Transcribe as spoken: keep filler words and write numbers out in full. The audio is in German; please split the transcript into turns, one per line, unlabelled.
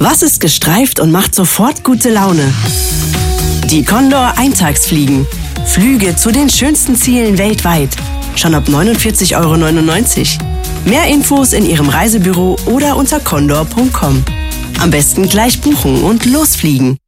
Was ist gestreift und macht sofort gute Laune? Die Condor Eintagsfliegen. Flüge zu den schönsten Zielen weltweit. Schon ab neunundvierzig Euro neunundneunzig. Mehr Infos in Ihrem Reisebüro oder unter condor punkt com. Am besten gleich buchen und losfliegen.